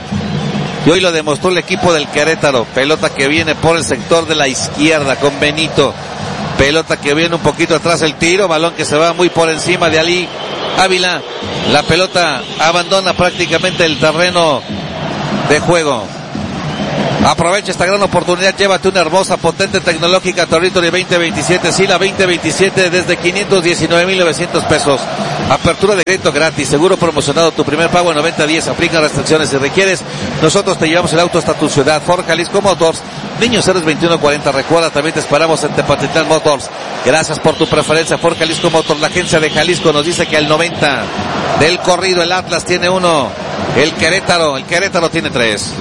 Y hoy lo demostró el equipo del Querétaro. Pelota que viene por el sector de la izquierda con Benito. Pelota que viene un poquito atrás el tiro. Balón que se va muy por encima de Ali Ávila. La pelota abandona prácticamente el terreno de juego. Aprovecha esta gran oportunidad, llévate una hermosa, potente, tecnológica Territory 2027, sí, la 2027 desde 519,900 pesos. Apertura de crédito gratis, seguro promocionado, tu primer pago en 90 días, aplica restricciones si requieres. Nosotros te llevamos el auto hasta tu ciudad. Ford Jalisco Motors, Niños Héroes 2140, recuerda, también te esperamos en Tepatitlán Motors. Gracias por tu preferencia, Ford Jalisco Motors. La agencia de Jalisco nos dice que al 90 del corrido el Atlas tiene 1, el Querétaro tiene 3.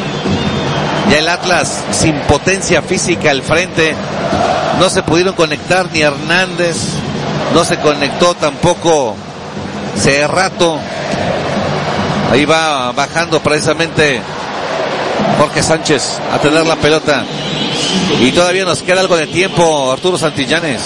Ya el Atlas sin potencia física al frente, no se pudieron conectar ni Hernández, no se conectó tampoco Cerrato. Ahí va bajando precisamente Jorge Sánchez a tener la pelota. Y todavía nos queda algo de tiempo, Arturo Santillanes.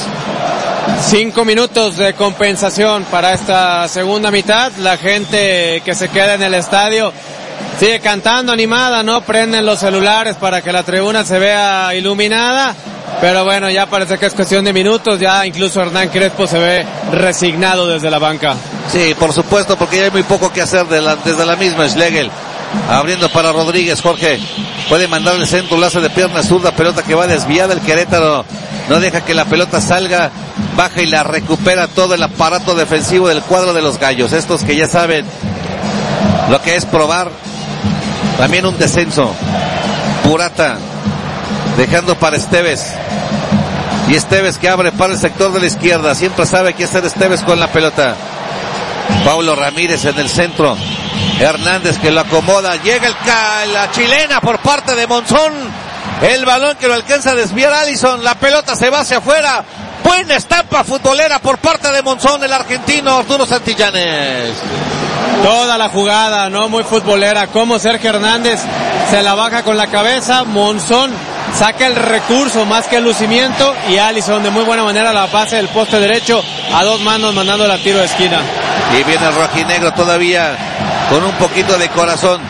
5 minutos de compensación para esta segunda mitad. La gente que se queda en el estadio sigue cantando animada, ¿no? Prenden los celulares para que la tribuna se vea iluminada. Pero bueno, ya parece que es cuestión de minutos. Ya incluso Hernán Crespo se ve resignado desde la banca. Sí, por supuesto, porque ya hay muy poco que hacer desde la misma. Schlegel abriendo para Rodríguez. Jorge puede mandar el centro, enlace de pierna zurda, pelota que va desviada. El Querétaro no deja que la pelota salga, baja y la recupera todo el aparato defensivo del cuadro de los Gallos. Estos que ya saben lo que es probar también un descenso. Purata dejando para Esteves, y Esteves que abre para el sector de la izquierda. Siempre sabe qué hacer Esteves con la pelota. Paulo Ramírez en el centro, Hernández que lo acomoda, llega la chilena por parte de Monzón, el balón que lo alcanza a desviar Allison, la pelota se va hacia afuera. Buena estampa futbolera por parte de Monzón, el argentino Arturo Santillanes. Toda la jugada, ¿no? Muy futbolera, como Sergio Hernández se la baja con la cabeza, Monzón saca el recurso más que el lucimiento, y Allison de muy buena manera la pase del poste derecho a 2 manos mandándola a tiro de esquina. Y viene el rojinegro todavía con un poquito de corazón.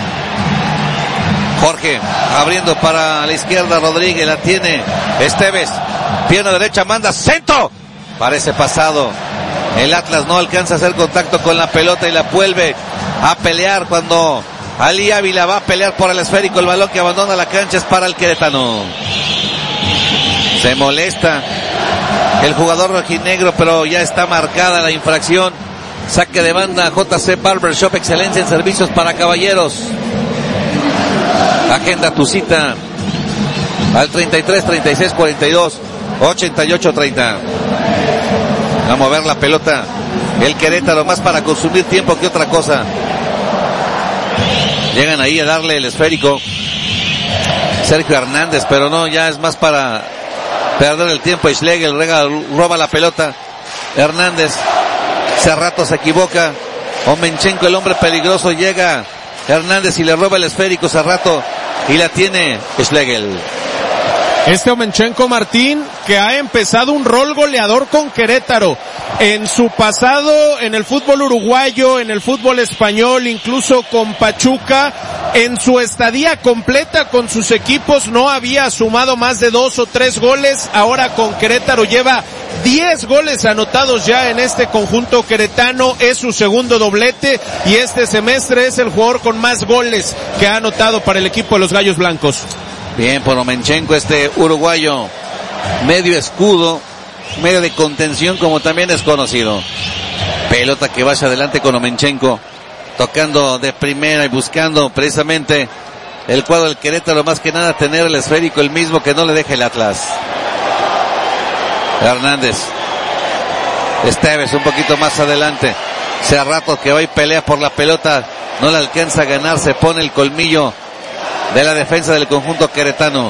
Jorge abriendo para la izquierda, Rodríguez la tiene, Esteves, pierna derecha, manda centro, parece pasado. El Atlas no alcanza a hacer contacto con la pelota y la vuelve a pelear cuando Ali Ávila va a pelear por el esférico. El balón que abandona la cancha es para el queretano. Se molesta el jugador rojinegro, pero ya está marcada la infracción. Saque de banda, JC Barbershop, excelencia en servicios para caballeros. Agenda tu cita al 33 36 42 88 30. A mover la pelota el Querétaro, más para consumir tiempo que otra cosa. Llegan ahí a darle el esférico Sergio Hernández, pero no, ya es más para perder el tiempo. Schlegel roba la pelota, Hernández, Cerrato se equivoca, Omenchenko, el hombre peligroso, llega Hernández y le roba el esférico Cerrato y la tiene Schlegel. Omenchenko, Martín, que ha empezado un rol goleador con Querétaro. En su pasado, en el fútbol uruguayo, en el fútbol español, incluso con Pachuca, en su estadía completa con sus equipos no había sumado más de 2 o 3 goles. Ahora con Querétaro lleva 10 goles anotados ya en este conjunto queretano, es su segundo doblete y este semestre es el jugador con más goles que ha anotado para el equipo de los Gallos Blancos. Bien por Omenchenko, este uruguayo, medio escudo, medio de contención como también es conocido. Pelota que va hacia adelante con Omenchenko, tocando de primera y buscando precisamente el cuadro del Querétaro, más que nada tener el esférico el mismo que no le deje el Atlas. Hernández, Esteves un poquito más adelante, hace rato que va y pelea por la pelota, no le alcanza a ganar, se pone el colmillo de la defensa del conjunto queretano.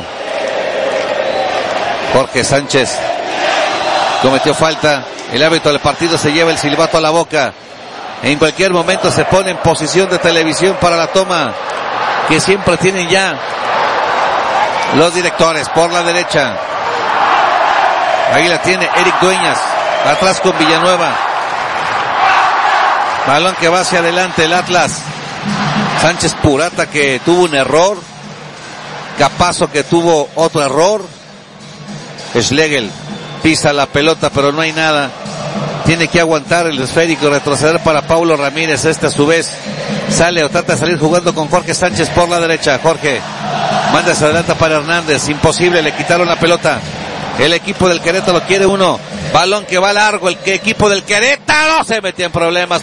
Jorge Sánchez cometió falta, el árbitro del partido se lleva el silbato a la boca. En cualquier momento se pone en posición de televisión para la toma que siempre tienen ya los directores. Por la derecha, ahí la tiene Eric Dueñas, atrás con Villanueva, balón que va hacia adelante el Atlas. Sánchez Purata que tuvo un error, Capazo que tuvo otro error, Schlegel pisa la pelota pero no hay nada, tiene que aguantar el esférico y retroceder para Paulo Ramírez. Este a su vez sale o trata de salir jugando con Jorge Sánchez por la derecha. Jorge manda hacia adelante para Hernández, imposible, le quitaron la pelota. El equipo del Querétaro quiere uno, balón que va largo, el equipo del Querétaro se metió en problemas.